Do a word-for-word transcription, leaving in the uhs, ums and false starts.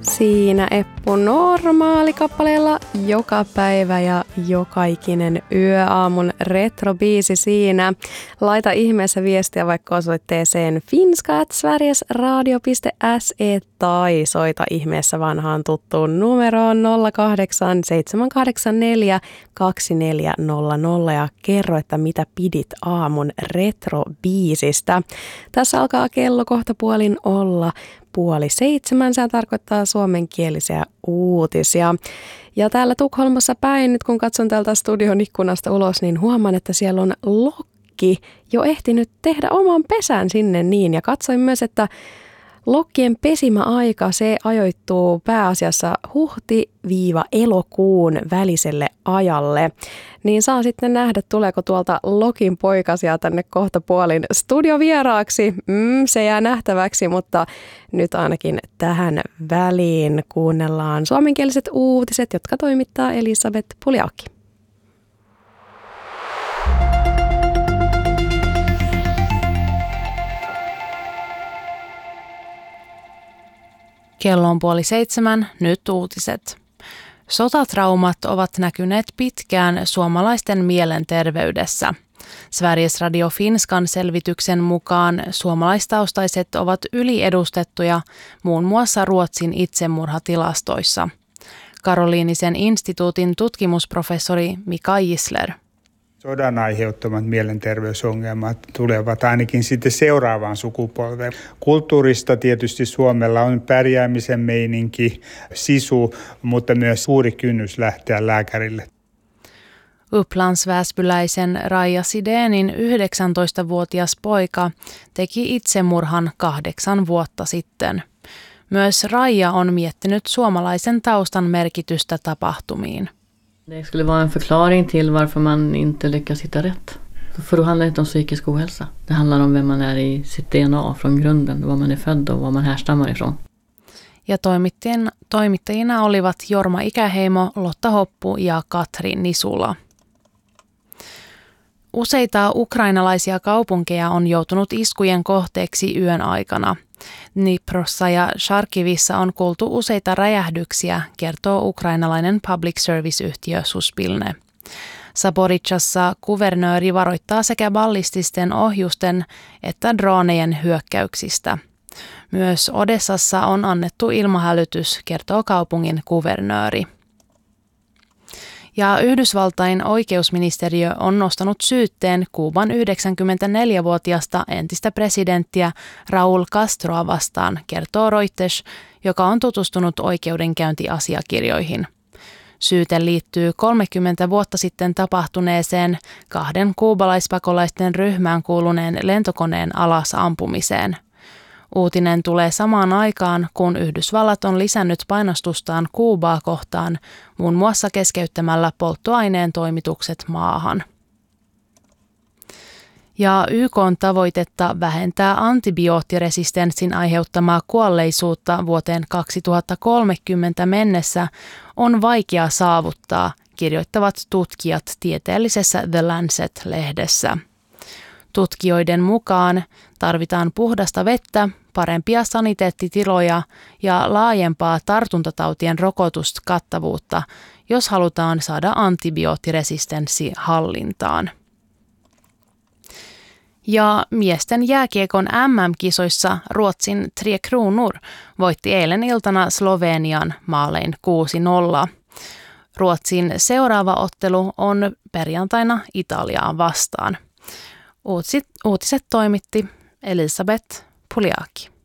Siinä Eppu Normaali-kappaleella joka päivä ja jokaikinen yöaamun retrobiisi siinä. Laita ihmeessä viestiä vaikka osoitteeseen finska at sverigesradio piste se tai soita ihmeessä vanhaan tuttuun numeroon nolla kahdeksan seitsemän kahdeksan neljä kaksi neljä nolla nolla ja kerro, että mitä pidit aamun retrobiisistä. Tässä alkaa kello kohta puolin olla puoli seitsemän. Se tarkoittaa suomenkielisiä uutisia. Ja täällä Tukholmassa päin, nyt kun katson täältä studion ikkunasta ulos, niin huomaan, että siellä on lokki jo ehtinyt tehdä oman pesän sinne niin. Ja katsoin myös, että lokkien pesimäaika, se ajoittuu pääasiassa huhti-elokuun väliselle ajalle. Niin saa sitten nähdä, tuleeko tuolta lokin poikasia tänne kohta puolin studiovieraaksi. Mm, se jää nähtäväksi, mutta nyt ainakin tähän väliin kuunnellaan suomenkieliset uutiset, jotka toimittaa Elisabeth Puljaki. Kello on puoli seitsemän, nyt uutiset. Sotatraumat ovat näkyneet pitkään suomalaisten mielenterveydessä. Sveriges Radio Finskan selvityksen mukaan suomalaistaustaiset ovat yliedustettuja muun muassa Ruotsin itsemurhatilastoissa. Karoliinisen instituutin tutkimusprofessori Mika Gisler. Sodan aiheuttamat mielenterveysongelmat tulevat ainakin sitten seuraavaan sukupolveen. Kulttuurista tietysti Suomella on pärjäämisen meininki, sisu, mutta myös suuri kynnys lähteä lääkärille. Upplandsväsbyläisen Raija Sidénin yhdeksäntoistavuotias poika teki itsemurhan kahdeksan vuotta sitten. Myös Raija on miettinyt suomalaisen taustan merkitystä tapahtumiin. Det skulle vara en förklaring till varför man inte lyckas hitta rätt. För då handlar det inte om psykisk ohälsa. Det handlar om vem man är i sitt D N A från grunden, var man är född och var man härstammar ifrån. Ja toimittajina, toimittajina olivat Jorma Ikäheimo, Lotta Hoppu ja Katri Nisula. Useita ukrainalaisia kaupunkeja on joutunut iskujen kohteeksi yön aikana. Dniprossa ja Charkivissa on kuultu useita räjähdyksiä, kertoo ukrainalainen public service-yhtiö Suspilne. Zaporizhzhassa kuvernööri varoittaa sekä ballististen ohjusten että droonejen hyökkäyksistä. Myös Odessassa on annettu ilmahälytys, kertoo kaupungin kuvernööri. Ja Yhdysvaltain oikeusministeriö on nostanut syytteen Kuuban yhdeksänkymmentäneljävuotiasta entistä presidenttiä Raúl Castroa vastaan, kertoo Reuters, joka on tutustunut oikeudenkäyntiasiakirjoihin. Syyte liittyy kolmekymmentä vuotta sitten tapahtuneeseen kahden kuubalaispakolaisten ryhmään kuuluneen lentokoneen alas ampumiseen. Uutinen tulee samaan aikaan, kun Yhdysvallat on lisännyt painostustaan Kuubaa kohtaan, muun muassa keskeyttämällä polttoaineen toimitukset maahan. Ja Y K:n tavoitetta vähentää antibioottiresistenssin aiheuttamaa kuolleisuutta vuoteen kaksituhattakolmekymmentä mennessä on vaikea saavuttaa, kirjoittavat tutkijat tieteellisessä The Lancet-lehdessä. Tutkijoiden mukaan tarvitaan puhdasta vettä, parempia saniteettitiloja ja laajempaa tartuntatautien rokotuskattavuutta, jos halutaan saada antibioottiresistenssi hallintaan. Ja miesten jääkiekon M M-kisoissa Ruotsin Tre Kronor voitti eilen iltana Slovenian maalein kuusi nolla. Ruotsin seuraava ottelu on perjantaina Italiaa vastaan. Uutiset, uutiset toimitti Elisabeth Puljaki.